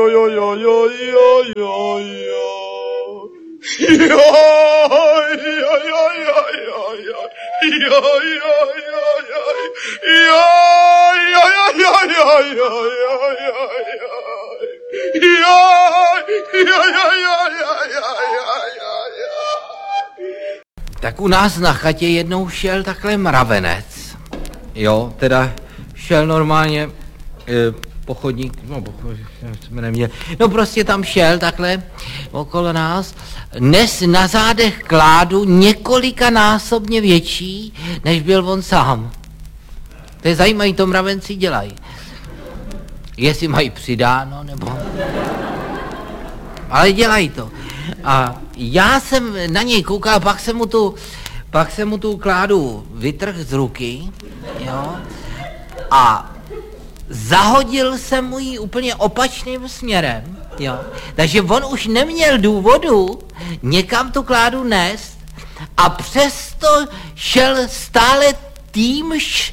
Tak u nás na chatě jednou šel takhle mravenec, jo, teda šel normálně po chodník, no prostě tam šel takhle okolo nás, nes na zádech kládu několikanásobně větší, než byl on sám. To je zajímavé, to mravenci dělají. Jestli mají přidáno, nebo... Ale dělají to. A já jsem na něj koukal, pak jsem mu tu kládu vytrhl z ruky, jo, a zahodil jsem mu ji úplně opačným směrem, jo. Takže on už neměl důvodu někam tu kládu nést a přesto šel stále týmž